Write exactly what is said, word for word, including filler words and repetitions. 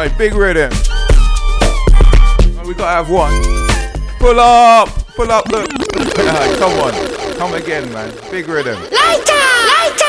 Alright, big rhythm. Oh, we gotta have one. Pull up! Pull up, look. Come on. Come again, man. Big rhythm. Lighter!